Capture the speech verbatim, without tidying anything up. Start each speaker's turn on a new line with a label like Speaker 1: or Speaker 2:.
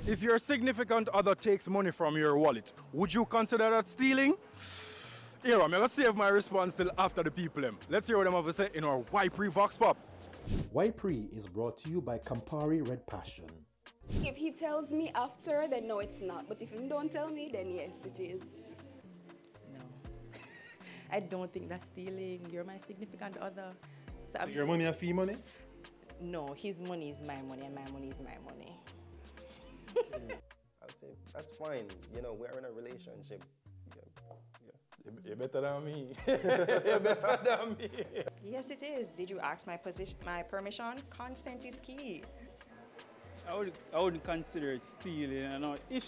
Speaker 1: If your significant other takes money from your wallet, would you consider that stealing? Here, I'm going to save my response till after the people. Them. Let's hear what them have to say in our Y-Pre Vox Pop.
Speaker 2: Y-Pre is brought to you by Campari Red Passion.
Speaker 3: If he tells me after, then no, it's not. But if he don't tell me, then yes, it is.
Speaker 4: No. I don't think that's stealing. You're my significant other. So
Speaker 5: So your money a fee money?
Speaker 4: No, his money is my money and my money is my money.
Speaker 6: I'd say that's fine. You know, we're in a relationship. Yeah, yeah.
Speaker 1: You're better than me. You're better than me.
Speaker 7: Yes, it is. Did you ask my position, my permission? Consent is key.
Speaker 8: I would, I wouldn't consider it stealing. You know, if